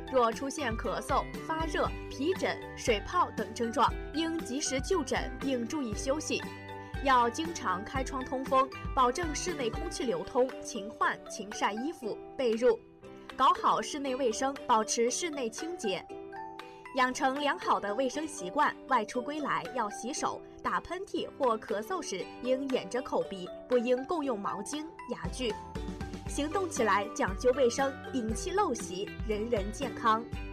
若出现咳嗽、发热、皮疹、水泡等症状，应及时就诊并注意休息。要经常开窗通风，保证室内空气流通，勤换勤晒衣服、被褥，搞好室内卫生，保持室内清洁。养成良好的卫生习惯，外出归来要洗手，打喷嚏或咳嗽时应掩着口鼻，不应共用毛巾、牙具。行动起来讲究卫生，摒弃陋习，人人健康。